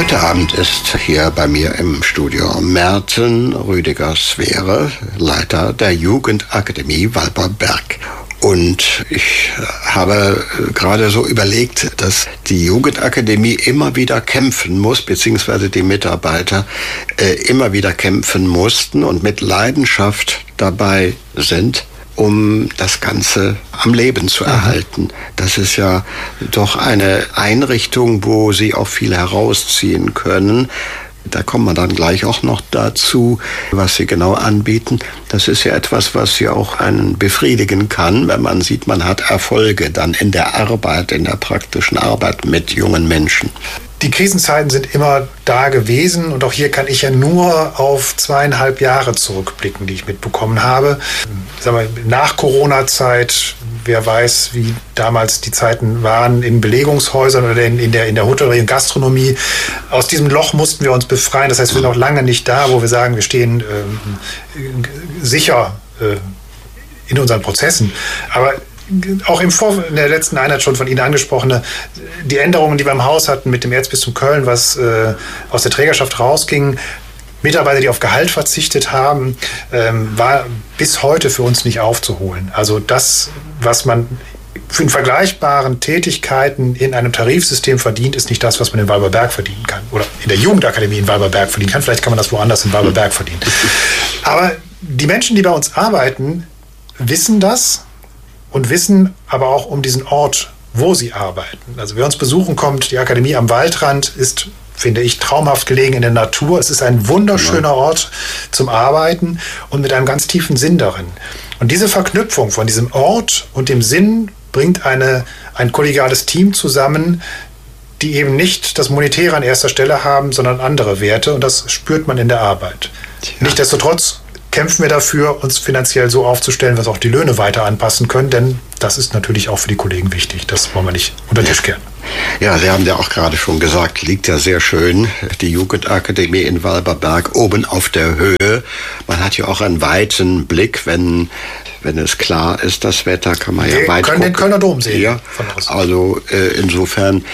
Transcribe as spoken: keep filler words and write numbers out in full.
Heute Abend ist hier bei mir im Studio Merten Rüdiger-Swere, Leiter der Jugendakademie Walberberg. Und ich habe gerade so überlegt, dass die Jugendakademie immer wieder kämpfen muss, beziehungsweise die Mitarbeiter äh, immer wieder kämpfen mussten und mit Leidenschaft dabei sind, um das Ganze am Leben zu erhalten. Das ist ja doch eine Einrichtung, wo sie auch viel herausziehen können. Da kommt man dann gleich auch noch dazu, was sie genau anbieten. Das ist ja etwas, was sie auch einen befriedigen kann, wenn man sieht, man hat Erfolge dann in der Arbeit, in der praktischen Arbeit mit jungen Menschen. Die Krisenzeiten sind immer da gewesen und auch hier kann ich ja nur auf zweieinhalb Jahre zurückblicken, die ich mitbekommen habe. Sagen wir, nach Corona-Zeit, wer weiß, wie damals die Zeiten waren in Belegungshäusern oder in, in der, in der Hotellerie und Gastronomie. Aus diesem Loch mussten wir uns befreien. Das heißt, wir sind noch lange nicht da, wo wir sagen, wir stehen äh, sicher äh, in unseren Prozessen. Aber auch im Vor in der letzten Einheit schon von Ihnen angesprochene, die Änderungen, die wir im Haus hatten mit dem Erzbistum Köln, was äh, aus der Trägerschaft rausging, Mitarbeiter, die auf Gehalt verzichtet haben, ähm, war bis heute für uns nicht aufzuholen. Also das, was man in vergleichbaren Tätigkeiten in einem Tarifsystem verdient, ist nicht das, was man in Walberberg verdienen kann. Oder in der Jugendakademie in Walberberg verdienen kann. Vielleicht kann man das woanders in Walberberg verdienen. Aber die Menschen, die bei uns arbeiten, wissen das. Und wissen aber auch um diesen Ort, wo sie arbeiten. Also wer uns besuchen kommt, die Akademie am Waldrand ist, finde ich, traumhaft gelegen in der Natur. Es ist ein wunderschöner Ort zum Arbeiten und mit einem ganz tiefen Sinn darin. Und diese Verknüpfung von diesem Ort und dem Sinn bringt eine, ein kollegiales Team zusammen, die eben nicht das Monetäre an erster Stelle haben, sondern andere Werte. Und das spürt man in der Arbeit. Ja. Nichtsdestotrotz kämpfen wir dafür, uns finanziell so aufzustellen, dass auch die Löhne weiter anpassen können, denn das ist natürlich auch für die Kollegen wichtig. Das wollen wir nicht unter den Tisch kehren. Ja, Sie haben ja auch gerade schon gesagt, liegt ja sehr schön, die Jugendakademie in Walberberg, oben auf der Höhe. Man hat ja auch einen weiten Blick, wenn, wenn es klar ist, das Wetter kann man ja wir weit können gucken. Den Kölner Dom sehen. Ja, von außen. Also äh, insofern